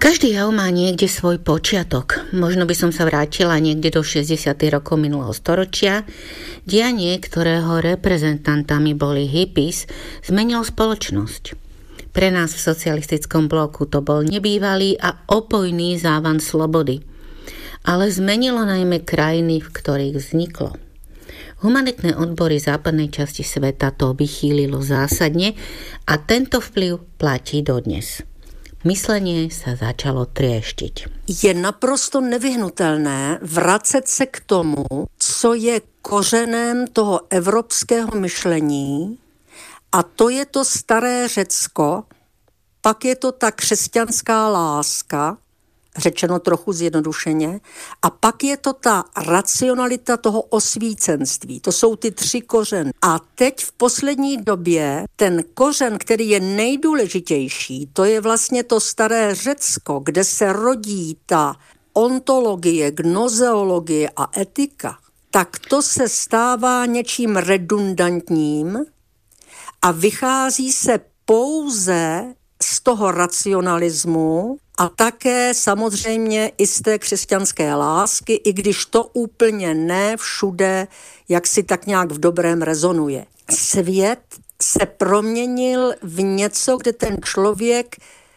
Každý jav má niekde svoj počiatok. Možno by som sa vrátila niekde do 60. rokov minulého storočia. Dianie, ktorého reprezentantami boli hippies, zmenilo spoločnosť. Pre nás v socialistickom bloku to bol nebývalý a opojný závan slobody. Ale zmenilo najmä krajiny, v ktorých vzniklo. Humanitné odbory západnej časti sveta to vychýlilo zásadne a tento vplyv platí dodnes. Myslenie sa začalo trieštiť. Je naprosto nevyhnutelné vracet se k tomu, co je kořenem toho evropského myšlení, a to je to staré Řecko, pak je to ta křesťanská láska, řečeno trochu zjednodušeně, a pak je to ta racionalita toho osvícenství. To jsou ty 3 kořeny. A teď v poslední době ten kořen, který je nejdůležitější, to je vlastně to staré Řecko, kde se rodí ta ontologie, gnozeologie a etika, tak to se stává něčím redundantním a vychází se pouze z toho racionalismu a také samozřejmě i z té křesťanské lásky, i když to úplně ne všude, jak si tak nějak v dobrém rezonuje. Svět se proměnil v něco, kde ten člověk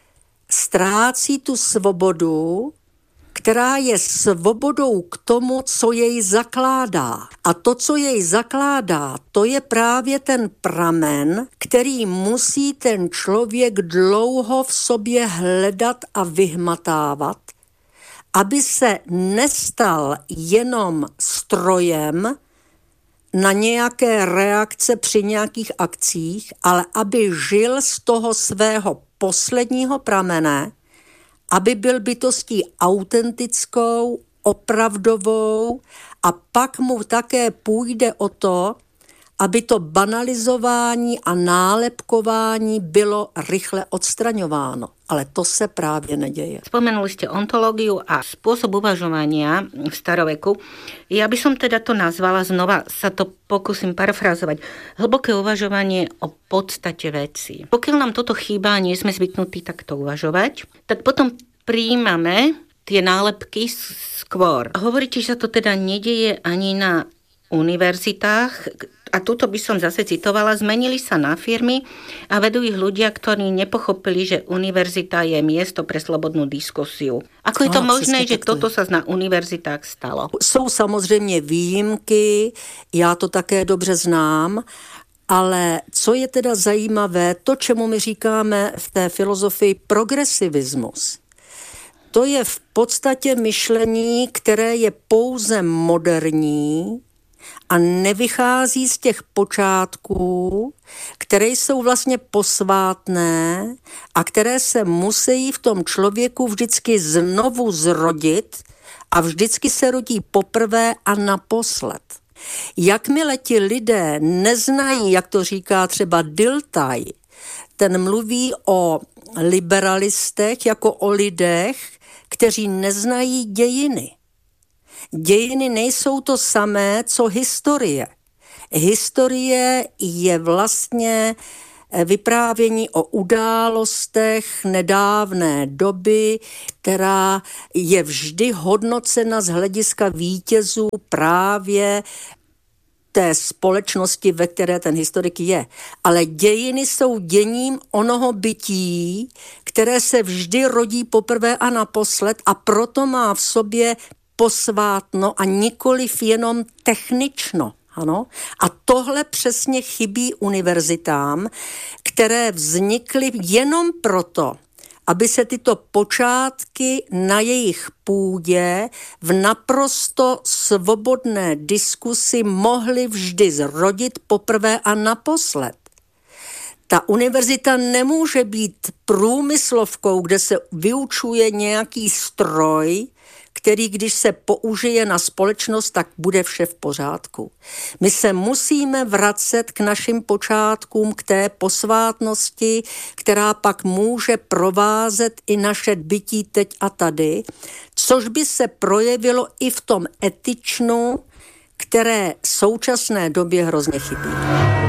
ztrácí tu svobodu, která je svobodou k tomu, co jej zakládá. A to, co jej zakládá, to je právě ten pramen, který musí ten člověk dlouho v sobě hledat a vyhmatávat, aby se nestal jenom strojem na nějaké reakce při nějakých akcích, ale aby žil z toho svého posledního pramene, aby byl bytostí autentickou, opravdovou a pak mu také půjde o to, aby to banalizování a nálepkování bylo rychle odstraňováno. Ale to se právě neděje. Spomenuli ste ontológiu a spôsob uvažovania v staroveku. Ja by som teda to nazvala, znova sa to pokúsim parafrázovať, hlboké uvažovanie o podstate veci. Pokiaľ nám toto chýba a nie sme zvyknutí takto uvažovať, tak potom prijímame tie nálepky skôr. Hovoríte, že sa to teda nedeje ani na univerzitách, a tuto by som zase citovala, zmenili sa na firmy a vedú ich ľudia, ktorí nepochopili, že univerzita je miesto pre slobodnú diskusiu. Ako je to možné, že toto sa na univerzitách stalo? Jsou samozřejmě výjimky, já to také dobře znám, ale co je teda zajímavé, to, čemu my říkáme v té filozofii progresivismus, to je v podstatě myšlení, které je pouze moderní, a nevychází z těch počátků, které jsou vlastně posvátné a které se musí v tom člověku vždycky znovu zrodit a vždycky se rodí poprvé a naposled. Jakmile ti lidé neznají, jak to říká třeba Dilthey, ten mluví o liberalistech jako o lidech, kteří neznají dějiny. Dějiny nejsou to samé, co historie. Historie je vlastně vyprávění o událostech nedávné doby, která je vždy hodnocena z hlediska vítězů právě té společnosti, ve které ten historik je. Ale dějiny jsou děním onoho bytí, které se vždy rodí poprvé a naposled a proto má v sobě posvátno a nikoliv jenom technično. Ano? A tohle přesně chybí univerzitám, které vznikly jenom proto, aby se tyto počátky na jejich půdě v naprosto svobodné diskusi mohly vždy zrodit poprvé a naposled. Ta univerzita nemůže být průmyslovkou, kde se vyučuje nějaký stroj, který když se použije na společnost, tak bude vše v pořádku. My se musíme vracet k našim počátkům, k té posvátnosti, která pak může provázet i naše bytí teď a tady, což by se projevilo i v tom etičnu, které v současné době hrozně chybí.